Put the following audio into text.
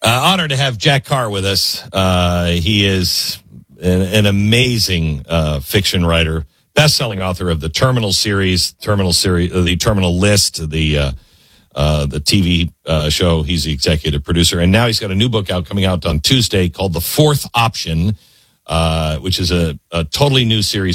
Honored to have Jack Carr with us. He is an amazing fiction writer, best-selling author of the Terminal series, the Terminal List, the TV show. He's the executive producer, and now he's got a new book coming out on Tuesday called The Fourth Option, which is a totally new series